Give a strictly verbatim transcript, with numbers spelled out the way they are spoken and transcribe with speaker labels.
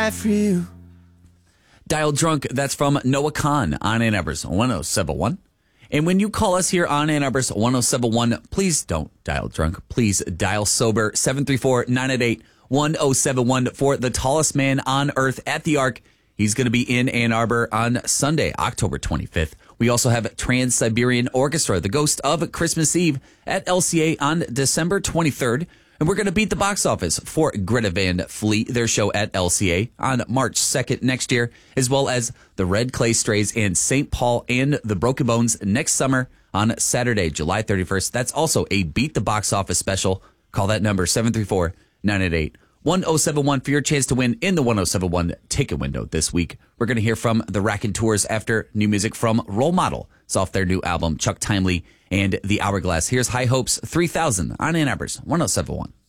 Speaker 1: for you.
Speaker 2: Dial Drunk, that's from Noah Khan on Ann Arbor's one oh seven one. And when you call us here on Ann Arbor's one oh seven one, please don't dial drunk. Please dial sober, seven three four, nine eight eight, one oh seven one for the tallest man on earth at the Ark. He's going to be in Ann Arbor on Sunday, October twenty-fifth. We also have Trans-Siberian Orchestra, the Ghost of Christmas Eve, at L C A on December twenty-third. And we're going to beat the box office for Greta Van Fleet, their show at L C A on March second next year, as well as the Red Clay Strays and Saint Paul and the Broken Bones next summer on Saturday, July thirty-first. That's also a beat the box office special. Call that number, seven three four, nine eight eight, one oh seven one for your chance to win in the one oh seven one ticket window this week. We're going to hear from the Raconteurs after new music from Role Model. It's off their new album, Chuck Timely and the Hourglass. Here's High Hopes three thousand on Ann Arbor's one oh seven one.